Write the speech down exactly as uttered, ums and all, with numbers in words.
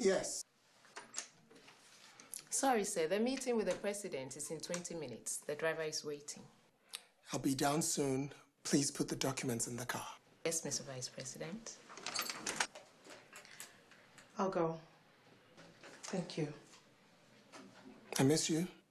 Yes. Sorry, sir. The meeting with the president is in twenty minutes. The driver is waiting. I'll be down soon. Please put the documents in the car. Yes, Mister Vice President. I'll go. Thank you. I miss you.